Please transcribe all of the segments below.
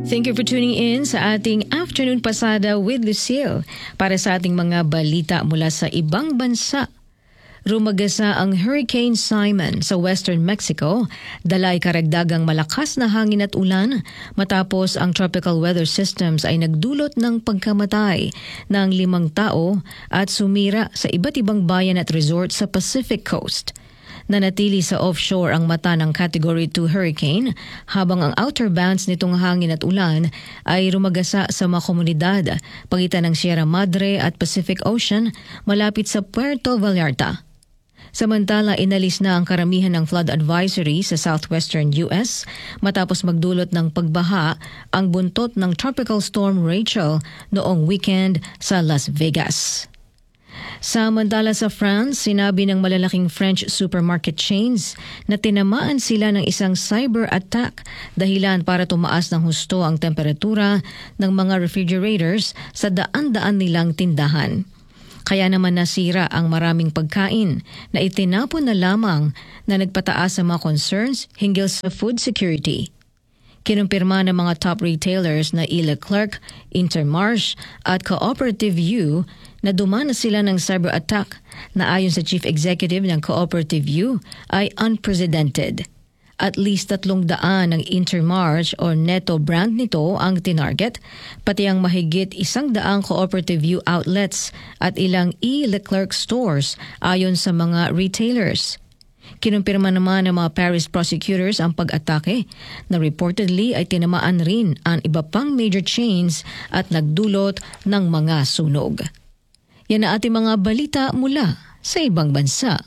Thank you for tuning in sa ating Afternoon Pasada with Lucille para sa ating mga balita mula sa ibang bansa. Rumagasa ang Hurricane Simon sa Western Mexico, dalay karagdagang malakas na hangin at ulan matapos ang tropical weather systems ay nagdulot ng pagkamatay ng 5 tao at sumira sa iba't ibang bayan at resort sa Pacific Coast. Nanatili sa offshore ang mata ng Category 2 hurricane habang ang outer bands nitong hangin at ulan ay rumagasa sa mga komunidad pagitan ng Sierra Madre at Pacific Ocean malapit sa Puerto Vallarta. Samantala, inalis na ang karamihan ng flood advisory sa southwestern US matapos magdulot ng pagbaha ang buntot ng Tropical Storm Rachel noong weekend sa Las Vegas. Samantala sa France, sinabi ng malalaking French supermarket chains na tinamaan sila ng isang cyber attack dahilan para tumaas ng husto ang temperatura ng mga refrigerators sa daan-daan nilang tindahan. Kaya naman nasira ang maraming pagkain na itinapon na lamang na nagpataas sa mga concerns hinggil sa food security. Kinumpirma ng mga top retailers na Leclerc, Intermarché at Cooperative U na dumana sila ng cyber attack na ayon sa Chief Executive ng Cooperative U ay unprecedented. At least 300 ng Intermarché o Netto brand nito ang tinarget, pati ang mahigit 100 Cooperative U outlets at ilang Leclerc stores ayon sa mga retailers. Kinumpirma naman ng mga Paris prosecutors ang pag-atake na reportedly ay tinamaan rin ang iba pang major chains at nagdulot ng mga sunog. Yan ang ating mga balita mula sa ibang bansa.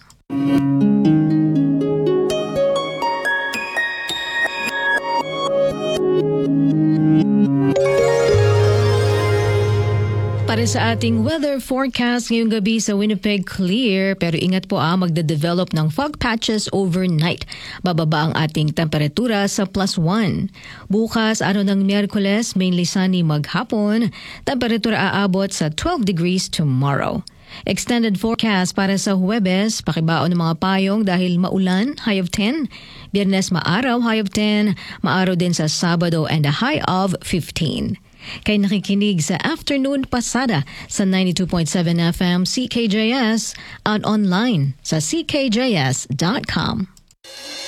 Para sa ating weather forecast ngayong gabi sa Winnipeg, clear pero ingat po magde-develop ng fog patches overnight. Bababa ang ating temperatura sa +1. Bukas, araw ng Miyerkules, mainly sunny maghapon. Temperatura aabot sa 12 degrees tomorrow. Extended forecast para sa Huwebes, pakibaon ng mga payong dahil maulan, high of 10. Biyernes maaraw, high of 10. Maaraw din sa Sabado and a high of 15. Kay nakikinig sa Afternoon Pasada sa 92.7 FM CKJS at online sa ckjs.com.